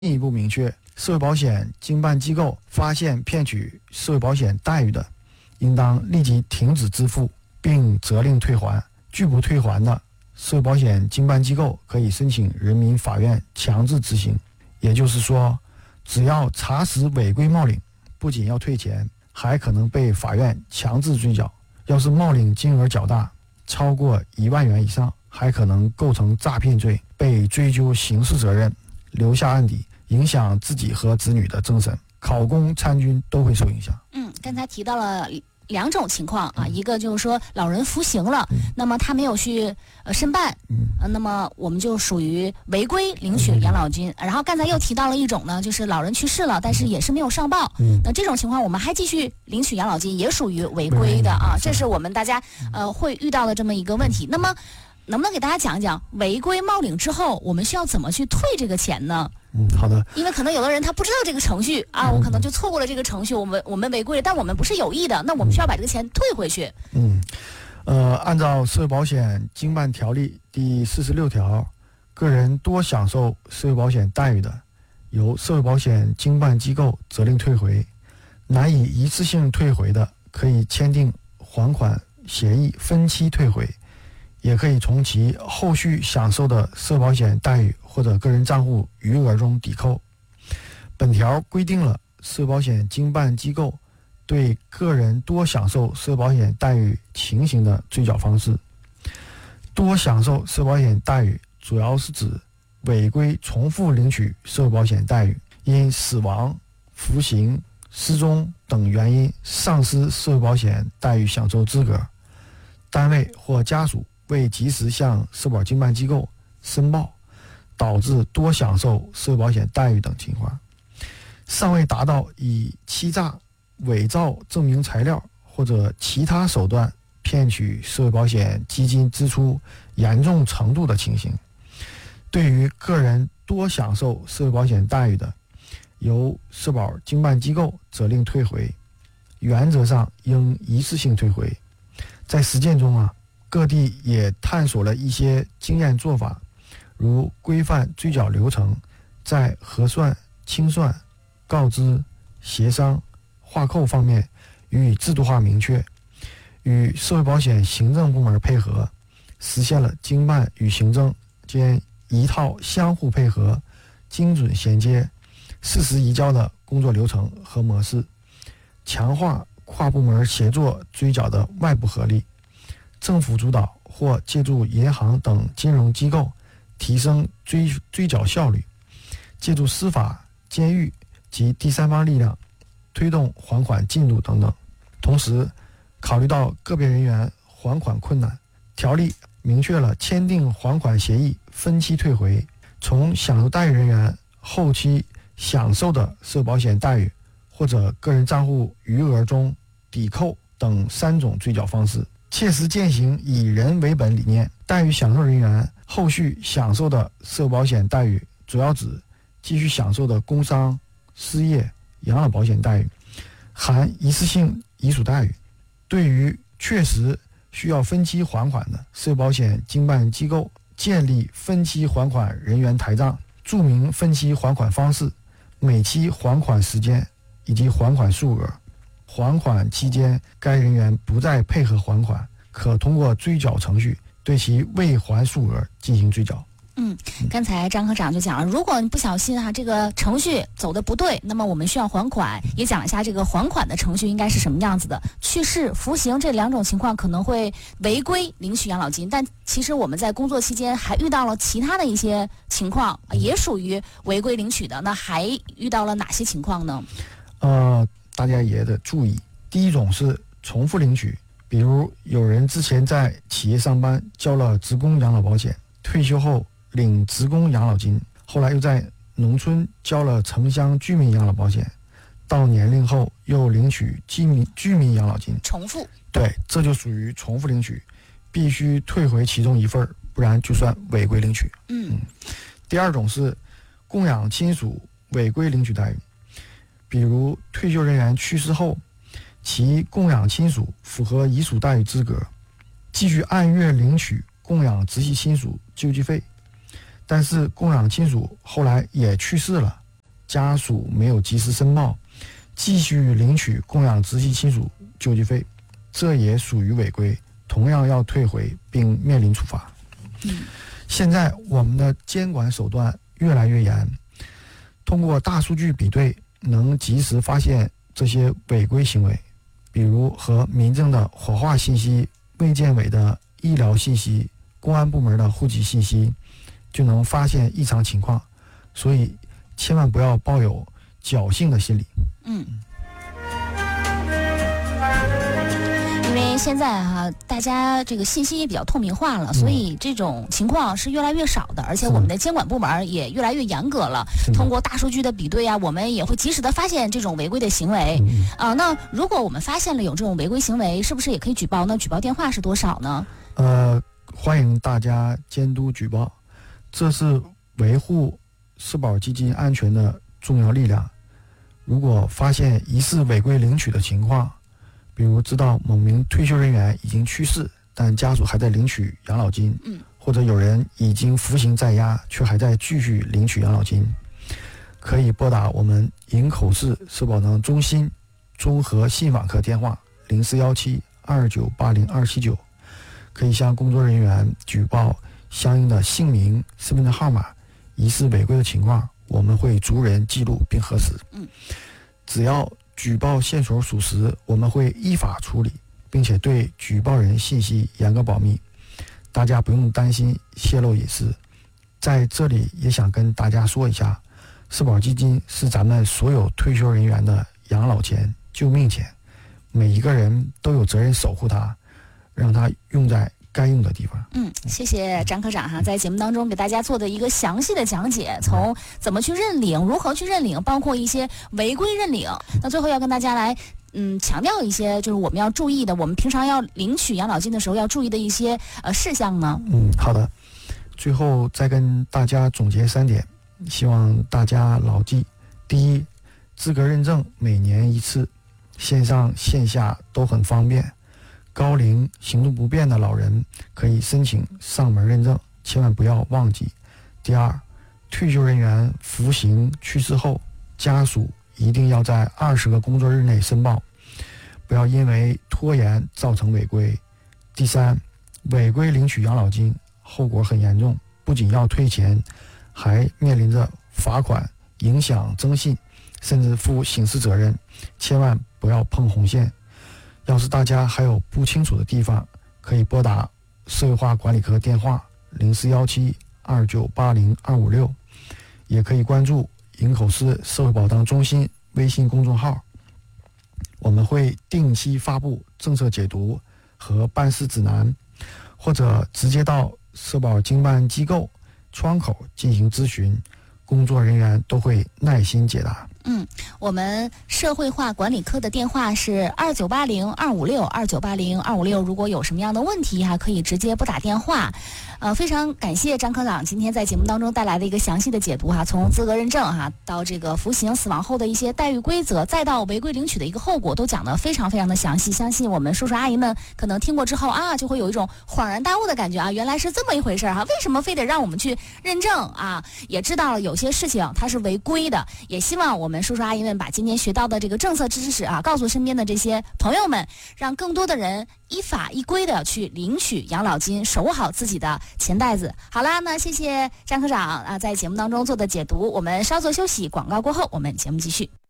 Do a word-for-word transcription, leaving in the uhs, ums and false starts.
进一步明确，社会保险经办机构发现骗取社会保险待遇的，应当立即停止支付并责令退还。拒不退还的，社会保险经办机构可以申请人民法院强制执行。也就是说，只要查实违规冒领，不仅要退钱，还可能被法院强制追缴。要是冒领金额较大，超过一万元以上，还可能构成诈骗罪，被追究刑事责任，留下案底，影响自己和子女的政审，考公参军都会受影响。 嗯，刚才提到了两种情况啊，一个就是说老人服刑了，嗯、那么他没有去呃申办，嗯、呃，那么我们就属于违规领取养老金。嗯、然后刚才又提到了一种呢，就是老人去世了，但是也是没有上报，嗯、那这种情况我们还继续领取养老金，也属于违规的啊。这是我们大家呃会遇到的这么一个问题。那么能不能给大家讲一讲违规冒领之后，我们需要怎么去退这个钱呢？ 嗯，好的。 因为可能有的人他不知道这个程序啊，我可能就错过了这个程序，我们我们违规了，但我们不是有意的，那我们需要把这个钱退回去。 嗯，呃，按照社会保险经办条例第四十六条，个人多享受社会保险待遇的，由社会保险经办机构责令退回；难以一次性退回的，可以签订还款协议分期退回。也可以从其后续享受的社保险待遇或者个人账户余额中抵扣。本条规定了社保险经办机构对个人多享受社保险待遇情形的追缴方式。多享受社保险待遇主要是指违规重复领取社保险待遇，因死亡、服刑、失踪等原因丧失社保险待遇享受资格，单位或家属未及时向社保经办机构申报，导致多享受社会保险待遇等情况，尚未达到以欺诈、伪造证明材料或者其他手段骗取社会保险基金支出严重程度的情形。对于个人多享受社会保险待遇的，由社保经办机构责令退回，原则上应一次性退回。在实践中啊，各地也探索了一些经验做法，如规范追缴流程，在核算、清算、告知、协商、划扣方面予以制度化明确，与社会保险行政部门配合，实现了经办与行政间一套相互配合、精准衔接、适时移交的工作流程和模式，强化跨部门协作追缴的外部合力。政府主导或借助银行等金融机构提升追追缴效率，借助司法、监狱及第三方力量推动还款进度等等。同时，考虑到个别人员还款困难，条例明确了签订还款协议分期退回，从享受待遇人员后期享受的社保险待遇或者个人账户余额中抵扣等三种追缴方式，切实践行以人为本理念。待遇享受人员后续享受的社保险待遇，主要指继续享受的工伤、失业、养老保险待遇，含一次性遗属待遇。对于确实需要分期还款的，社保险经办机构建立分期还款人员台账，注明分期还款方式、每期还款时间以及还款数额。还款期间该人员不再配合还款，可通过追缴程序对其未还数额进行追缴。 嗯，刚才张科长就讲了，如果你不小心哈，这个程序走的不对，那么我们需要还款，也讲一下这个还款的程序应该是什么样子的。去世、服刑这两种情况可能会违规领取养老金，但其实我们在工作期间还遇到了其他的一些情况，也属于违规领取的。那还遇到了哪些情况呢？ 呃，大家也得注意，第一种是重复领取，比如有人之前在企业上班交了职工养老保险，退休后领职工养老金，后来又在农村交了城乡居民养老保险，到年龄后又领取居民居民养老金， 重复。 对，这就属于重复领取，必须退回其中一份，不然就算违规领取。 嗯，嗯第二种是供养亲属违规领取待遇，比如退休人员去世后，其供养亲属符合遗属待遇资格，继续按月领取供养直系亲属救济费，但是供养亲属后来也去世了， 家属没有及时申报，继续领取供养直系亲属救济费，这也属于违规，同样要退回并面临处罚。 嗯， 现在我们的监管手段越来越严，通过大数据比对，能及时发现这些违规行为，比如和民政的火化信息、卫健委的医疗信息、公安部门的户籍信息，就能发现异常情况，所以千万不要抱有侥幸的心理。 嗯，因为现在哈、啊，大家这个信息也比较透明化了，所以这种情况是越来越少的，而且我们的监管部门也越来越严格了。通过大数据的比对啊，我们也会及时的发现这种违规的行为。 嗯啊，那如果我们发现了有这种违规行为，是不是也可以举报呢？举报电话是多少呢？ 呃，欢迎大家监督举报，这是维护社保基金安全的重要力量。如果发现疑似违规领取的情况，比如知道某名退休人员已经去世，但家属还在领取养老金， 嗯， 或者有人已经服刑在押，却还在继续领取养老金，可以拨打我们营口市社保能中心综合信访科电话零四幺七二九八零二七九，可以向工作人员举报相应的姓名、身份证号码疑似违规的情况，我们会逐人记录并核实。 嗯， 只要举报线索属实，我们会依法处理，并且对举报人信息严格保密，大家不用担心泄露隐私。在这里也想跟大家说一下，社保基金是咱们所有退休人员的养老钱、救命钱，每一个人都有责任守护它，让它用在该用的地方。 嗯，谢谢张科长哈，在节目当中给大家做的一个详细的讲解，从怎么去认领，如何去认领，包括一些违规认领。那最后要跟大家来嗯强调一些，就是我们要注意的，我们平常要领取养老金的时候要注意的一些呃事项呢。 嗯，好的。最后再跟大家总结三点，希望大家牢记。第一，资格认证每年一次，线上线下都很方便。高龄行动不便的老人可以申请上门认证，千万不要忘记。第二，退休人员服刑去世后，家属一定要在二十个工作日内申报，不要因为拖延造成违规。第三，违规领取养老金后果很严重，不仅要退钱，还面临着罚款、影响征信，甚至负刑事责任，千万不要碰红线。要是大家还有不清楚的地方，可以拨打社会化管理科电话零四幺七二九八零二五六，也可以关注营口市社会保障中心微信公众号，我们会定期发布政策解读和办事指南，或者直接到社保经办机构窗口进行咨询，工作人员都会耐心解答。 嗯，我们社会化管理科的电话是二九八零二五六二九八零二五六，如果有什么样的问题还可以直接拨打电话。呃，非常感谢张科长今天在节目当中带来的一个详细的解读哈，从资格认证哈到这个服刑死亡后的一些待遇规则，再到违规领取的一个后果，都讲得非常非常的详细。相信我们叔叔阿姨们可能听过之后啊，就会有一种恍然大悟的感觉啊，原来是这么一回事哈，为什么非得让我们去认证啊？也知道了有些事情它是违规的，也希望我们叔叔阿姨们把今天学到的这个政策知识啊，告诉身边的这些朋友们，让更多的人依法依规的去领取养老金，守好自己的钱袋子。好啦，那谢谢张科长啊，在节目当中做的解读。我们稍作休息，广告过后，我们节目继续。